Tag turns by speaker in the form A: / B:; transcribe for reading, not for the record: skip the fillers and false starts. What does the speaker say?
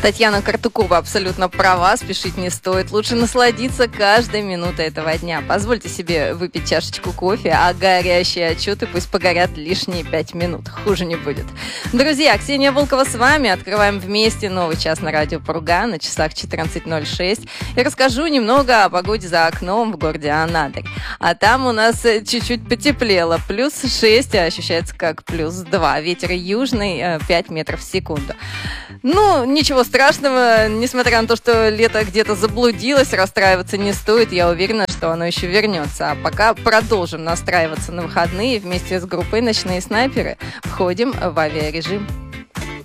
A: Татьяна Картукова абсолютно права, спешить не стоит. Лучше насладиться каждой минутой этого дня. Позвольте себе выпить чашечку кофе, а горящие отчеты пусть погорят лишние 5 минут. Хуже не будет. Друзья, Ксения Волкова с вами. Открываем вместе новый час на радио Пурга на часах 14:06. И расскажу немного о погоде за окном в городе Анадырь. А там у нас чуть-чуть потеплело. +6, а ощущается как +2. Ветер южный 5 метров в секунду. Ну, ничего страшного, несмотря на то, что лето где-то заблудилось, расстраиваться не стоит. Я уверена, что оно еще вернется. А пока продолжим настраиваться на выходные. Вместе с группой «Ночные снайперы» входим в авиарежим.